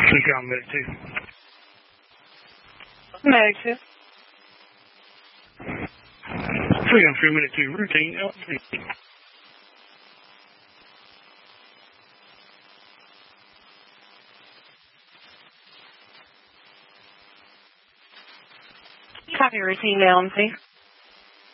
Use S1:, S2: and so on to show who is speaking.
S1: Think I'm Medic 2.
S2: Medic 2.
S1: Freedom for Medic 2. Routine LP.
S2: Copy routine LMC.